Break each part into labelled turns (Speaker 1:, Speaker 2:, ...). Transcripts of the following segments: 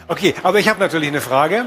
Speaker 1: Okay, aber ich habe natürlich eine Frage.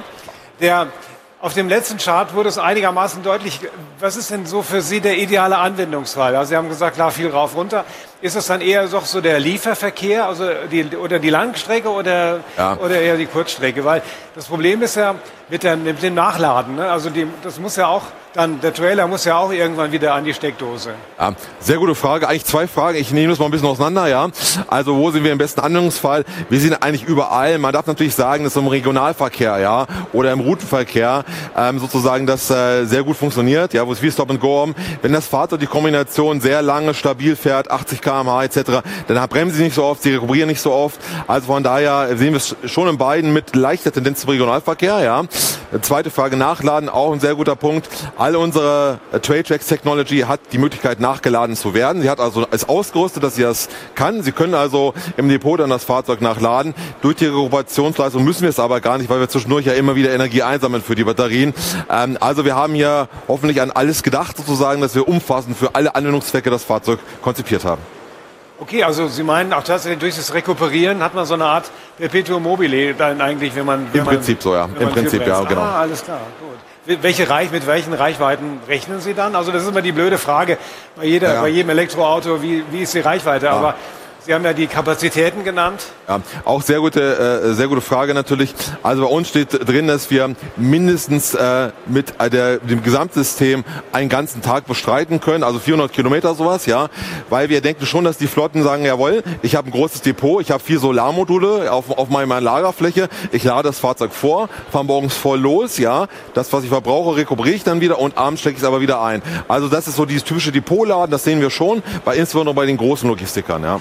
Speaker 1: Auf dem letzten Chart wurde es einigermaßen deutlich. Was ist denn so für Sie der ideale Anwendungsfall? Also Sie haben gesagt, klar, viel rauf, runter. Ist das dann eher doch so der Lieferverkehr, also die Langstrecke oder eher die Kurzstrecke? Weil das Problem ist ja mit dem Nachladen. Ne? Also das muss ja auch der Trailer muss ja auch irgendwann wieder an die Steckdose.
Speaker 2: Ja, sehr gute Frage. Eigentlich zwei Fragen. Ich nehme das mal ein bisschen auseinander. Ja. Also wo sind wir im besten Anwendungsfall? Wir sind eigentlich überall. Man darf natürlich sagen, dass im Regionalverkehr oder im Routenverkehr sozusagen das sehr gut funktioniert. Ja, wo es wie Stop and Go haben. Wenn das Fahrzeug die Kombination sehr lange stabil fährt, 80 km/h etc., dann bremsen sie nicht so oft, sie rekuperieren nicht so oft. Also von daher sehen wir es schon in beiden mit leichter Tendenz zum Regionalverkehr. Ja. Zweite Frage, Nachladen, auch ein sehr guter Punkt. Alle unsere TradeTrax Technology hat die Möglichkeit, nachgeladen zu werden. Sie hat also es ausgerüstet, dass sie das kann. Sie können also im Depot dann das Fahrzeug nachladen. Durch die Rekuperationsleistung müssen wir es aber gar nicht, weil wir zwischendurch ja immer wieder Energie einsammeln für die Batterien. Also wir haben hier hoffentlich an alles gedacht, sozusagen, dass wir umfassend für alle Anwendungszwecke das Fahrzeug konzipiert haben.
Speaker 1: Okay, also Sie meinen auch tatsächlich durch das Rekuperieren hat man so eine Art Perpetuum mobile dann eigentlich, wenn man...
Speaker 2: Im Prinzip so, ja. Im Prinzip, ja, genau.
Speaker 1: Ah, alles klar, gut. Mit welchen Reichweiten rechnen Sie dann? Also das ist immer die blöde Frage bei jedem Elektroauto, wie ist die Reichweite? Aber Sie haben ja die Kapazitäten genannt.
Speaker 2: Ja, auch sehr gute Frage natürlich. Also bei uns steht drin, dass wir mindestens mit dem Gesamtsystem einen ganzen Tag bestreiten können, also 400 Kilometer sowas, ja, weil wir denken schon, dass die Flotten sagen, jawohl, ich habe ein großes Depot, ich habe 4 Solarmodule auf meiner Lagerfläche, ich lade das Fahrzeug vor, fahre morgens voll los, ja, das, was ich verbrauche, rekuperiere ich dann wieder und abends stecke ich es aber wieder ein. Also das ist so dieses typische Depotladen, das sehen wir schon, insbesondere bei den großen Logistikern, ja.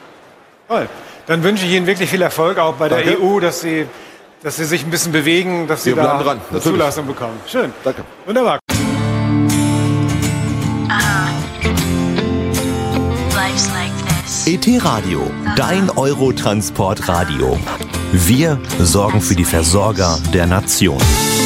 Speaker 1: Toll. Dann wünsche ich Ihnen wirklich viel Erfolg auch bei der EU, dass Sie sich ein bisschen bewegen, dass Sie da eine Zulassung bekommen. Schön.
Speaker 2: Danke.
Speaker 1: Wunderbar.
Speaker 3: ET Radio, dein Eurotransport-Radio. Wir sorgen für die Versorger der Nation.